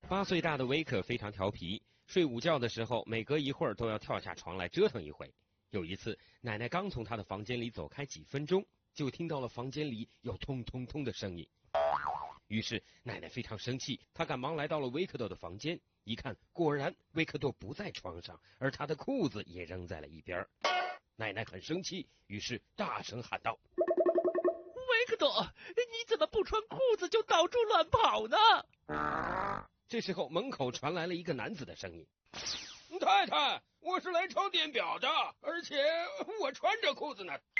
8岁大的威克非常调皮，睡午觉的时候每隔一会儿都要跳下床来折腾一回。有一次，奶奶刚从他的房间里走开几分钟，就听到了房间里有咚咚咚的声音。于是奶奶非常生气，她赶忙来到了维克多的房间，一看，果然维克多不在床上，而他的裤子也扔在了一边。奶奶很生气，于是大声喊道： 维克多，你怎么不穿裤子就到处乱跑呢？ 这时候门口传来了一个男子的声音：太太，我是来抄电表的，而且我穿着裤子呢。